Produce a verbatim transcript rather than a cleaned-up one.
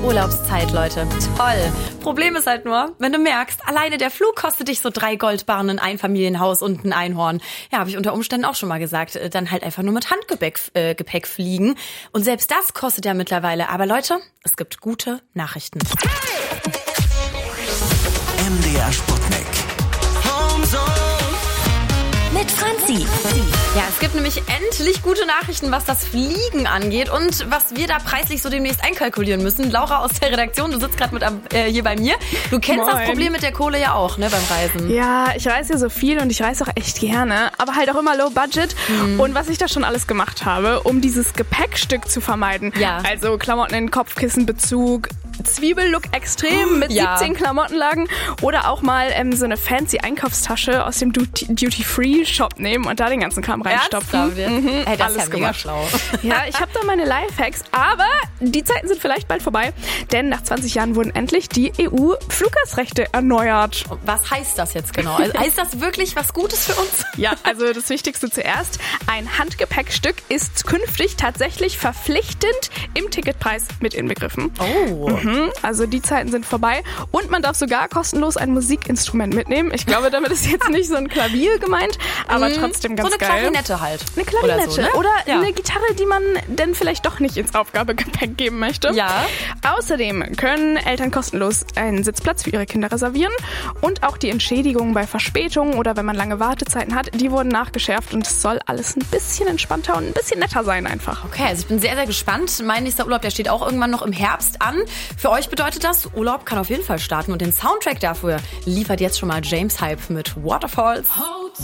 Urlaubszeit, Leute. Toll. Problem ist halt nur, wenn du merkst, alleine der Flug kostet dich so drei Goldbarren, ein Einfamilienhaus und ein Einhorn. Ja, habe ich unter Umständen auch schon mal gesagt. Dann halt einfach nur mit Handgepäck äh, Gepäck fliegen. Und selbst das kostet ja mittlerweile. Aber Leute, es gibt gute Nachrichten. M D R Sputnik. Mit Franzi. Ja, es gibt nämlich endlich gute Nachrichten, was das Fliegen angeht und was wir da preislich so demnächst einkalkulieren müssen. Laura aus der Redaktion, du sitzt gerade mit äh, hier bei mir. Du kennst Moin. Das Problem mit der Kohle ja auch, ne, beim Reisen. Ja, ich reise ja so viel und ich reise auch echt gerne, aber halt auch immer low budget. Mhm. Und was ich da schon alles gemacht habe, um dieses Gepäckstück zu vermeiden. Ja. Also Klamotten in Kopfkissenbezug, Zwiebellook extrem mit ja. siebzehn Klamottenlagen oder auch mal ähm, so eine fancy Einkaufstasche aus dem Duty-Free-Shop nehmen und da den ganzen Kram reinstopfen. Mhm, Ey, das alles ist ja mega gemacht. schlau. Ja, ich habe da meine Lifehacks, aber die Zeiten sind vielleicht bald vorbei, denn nach zwanzig Jahren wurden endlich die E U-Fluggastrechte erneuert. Was heißt das jetzt genau? Also heißt das wirklich was Gutes für uns? Ja, also das Wichtigste zuerst. Ein Handgepäckstück ist künftig tatsächlich verpflichtend im Ticketpreis mit inbegriffen. Oh. Mhm, also die Zeiten sind vorbei und man darf sogar kostenlos ein Musikinstrument mitnehmen. Ich glaube, damit ist jetzt nicht so ein Klavier gemeint, aber mhm. trotzdem ganz geil. So eine geil. Klarinette halt. Eine Klarinette oder, so, ne? oder ja. eine Gitarre, die man dann vielleicht doch nicht ins Aufgabegepäck geben möchte. Ja. Außerdem können Eltern kostenlos einen Sitzplatz für ihre Kinder reservieren und auch die Entschädigungen bei Verspätungen oder wenn man lange Wartezeiten hat, die wurden nachgeschärft und es soll alles ein bisschen entspannter und ein bisschen netter sein einfach. Okay, also ich bin sehr, sehr gespannt. Mein nächster Urlaub, der steht auch irgendwann noch im Herbst an. Für euch bedeutet das, Urlaub kann auf jeden Fall starten und den Soundtrack dafür liefert jetzt schon mal James Hype mit Waterfalls.